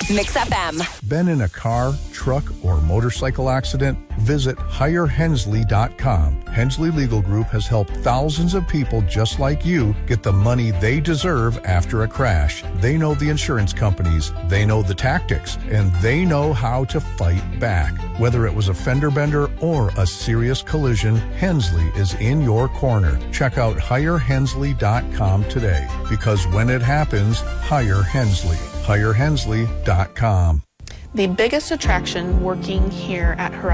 Mix FM. Been in a car, truck, or motorcycle accident? Visit HireHensley.com. Hensley Legal Group has helped thousands of people just like you get the money they deserve after a crash. They know the insurance companies, they know the tactics, and they know how to fight back. Whether it was a fender bender or a serious collision, Hensley is in your corner. Check out HireHensley.com today, because when it happens, hire Hensley. HireHensley.com. The biggest attraction working here at Horizon